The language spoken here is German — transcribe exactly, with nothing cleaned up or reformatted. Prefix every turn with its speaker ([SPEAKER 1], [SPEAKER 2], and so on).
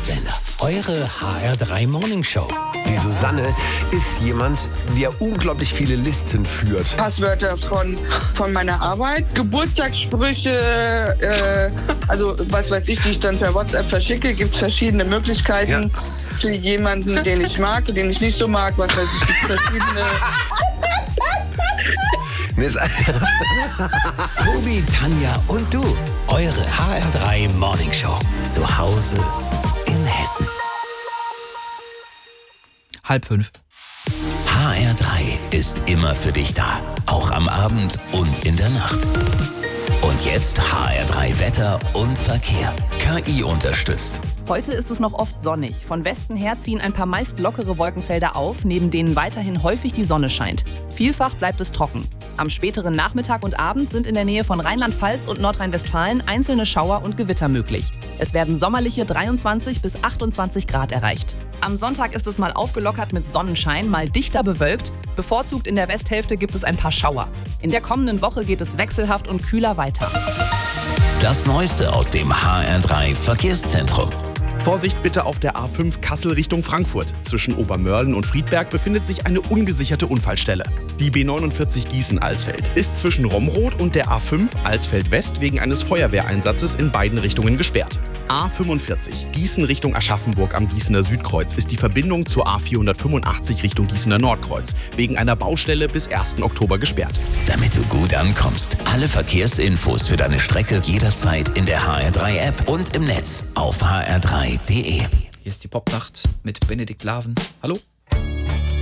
[SPEAKER 1] Adventskalender. Eure H R drei Morning Show.
[SPEAKER 2] Die Susanne ist jemand, der unglaublich viele Listen führt.
[SPEAKER 3] Passwörter von, von meiner Arbeit, Geburtstagssprüche, äh, also was weiß ich, die ich dann per WhatsApp verschicke. Gibt es verschiedene Möglichkeiten. Ja. Für jemanden, den ich mag, den ich nicht so mag, was weiß ich, gibt verschiedene...
[SPEAKER 1] Tobi, Tanja und du. Eure H R drei Morning Show. Zu Hause in Hessen.
[SPEAKER 4] Halb fünf.
[SPEAKER 1] H R drei ist immer für dich da. Auch am Abend und in der Nacht. Und jetzt H R drei Wetter und Verkehr. K I unterstützt.
[SPEAKER 5] Heute ist es noch oft sonnig. Von Westen her ziehen ein paar meist lockere Wolkenfelder auf, neben denen weiterhin häufig die Sonne scheint. Vielfach bleibt es trocken. Am späteren Nachmittag und Abend sind in der Nähe von Rheinland-Pfalz und Nordrhein-Westfalen einzelne Schauer und Gewitter möglich. Es werden sommerliche dreiundzwanzig bis achtundzwanzig Grad erreicht. Am Sonntag ist es mal aufgelockert mit Sonnenschein, mal dichter bewölkt. Bevorzugt in der Westhälfte gibt es ein paar Schauer. In der kommenden Woche geht es wechselhaft und kühler weiter.
[SPEAKER 1] Das Neueste aus dem H R drei Verkehrszentrum.
[SPEAKER 6] Vorsicht bitte auf der A fünf Kassel Richtung Frankfurt. Zwischen Obermörlen und Friedberg befindet sich eine ungesicherte Unfallstelle. Die B neunundvierzig Gießen-Alsfeld ist zwischen Romroth und der A fünf Alsfeld West wegen eines Feuerwehreinsatzes in beiden Richtungen gesperrt. A fünfundvierzig Gießen Richtung Aschaffenburg am Gießener Südkreuz ist die Verbindung zur A vierhundertfünfundachtzig Richtung Gießener Nordkreuz wegen einer Baustelle bis ersten Oktober gesperrt.
[SPEAKER 1] Damit du gut ankommst, alle Verkehrsinfos für deine Strecke jederzeit in der H R drei App und im Netz auf h r drei punkt d e.
[SPEAKER 4] Hier ist die Popnacht mit Benedikt Laven. Hallo.